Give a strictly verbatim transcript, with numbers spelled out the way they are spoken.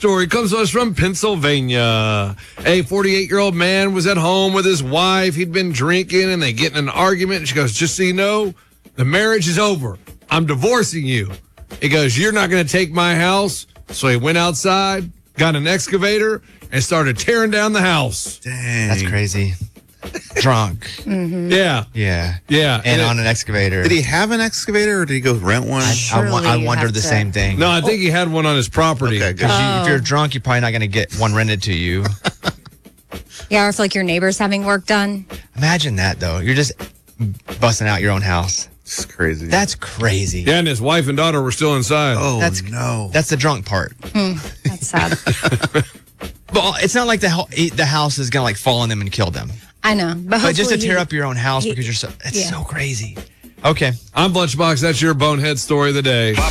story comes to us from Pennsylvania. A forty-eight-year-old man was at home with his wife. He'd been drinking, and they get in an argument. And she goes, just so you know, the marriage is over. I'm divorcing you. He goes, you're not going to take my house. So he went outside, got an excavator, and started tearing down the house. Dang. That's crazy. Drunk. Mm-hmm. Yeah. Yeah. Yeah. And, And it- on an excavator. Did he have an excavator or did he go rent one? I, I, Surely wa- I you wonder have the to- same thing. No, I think he had one on his property. Okay, good. Because you, if Oh. you're drunk, you're probably not going to get one rented to you. Yeah, or if like your neighbor's having work done. Imagine that, though. You're just busting out your own house. It's crazy. That's crazy. Yeah, and his wife and daughter were still inside. oh, That's no. That's the drunk part. That's sad. Well, it's not like the ho- the house is gonna like fall on them and kill them. I know, but, But just to hopefully tear he- up your own house he- because you're so it's yeah. so crazy. Okay. I'm Lunchbox. That's your bonehead story of the day.